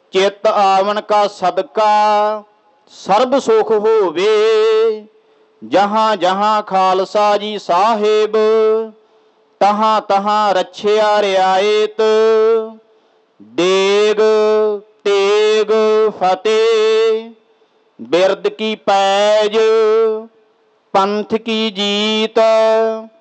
चित आवन का सदका सर्ब सुख होवे। जहाँ जहाँ खालसा जी साहेब तहाँ तहाँ रछिया रियायत। देग तेग फतेह बिरद की पैज पंथ की जीत।